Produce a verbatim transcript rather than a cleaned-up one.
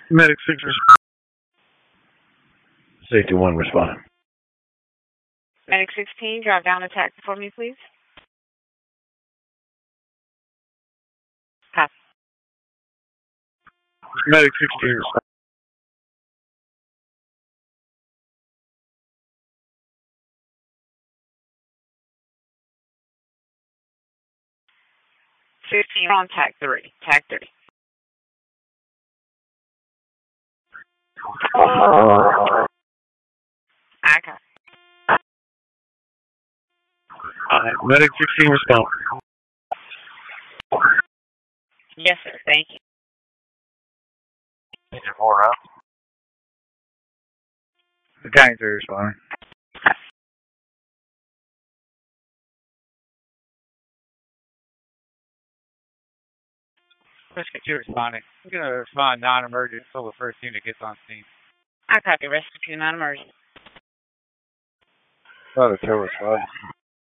Medic six responding. Safety one responding. Medic sixteen, drive down and taxi for me, please. Copy. Medic sixteen responding. fifteen on tag three. Tag three. I got it. Alright, Medic sixteen responding. Yes, sir. Thank you. Engine four out. Battalion three responding. Rescue two responding. We're going to respond non-emergent until the first unit gets on scene. I copy. Rescue two non-emergent. Another two responding.